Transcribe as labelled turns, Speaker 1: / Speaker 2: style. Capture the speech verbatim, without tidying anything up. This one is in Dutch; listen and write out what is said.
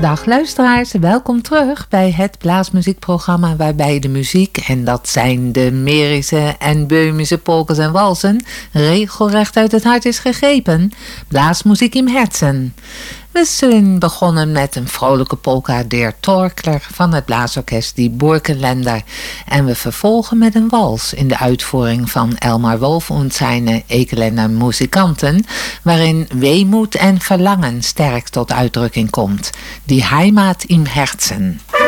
Speaker 1: Dag luisteraars, welkom terug bij het blaasmuziekprogramma waarbij de muziek, en dat zijn de Merische en Böhmische polkas en walsen, regelrecht uit het hart is gegrepen. Blaasmuziek im Herzen. We zijn begonnen met een vrolijke polka der Torkler van het blaasorkest Die Burgenländer. En we vervolgen met een wals in de uitvoering van Elmar Wolf en zijn Ekeländer muzikanten, waarin weemoed en verlangen sterk tot uitdrukking komt. Die Heimat im Herzen.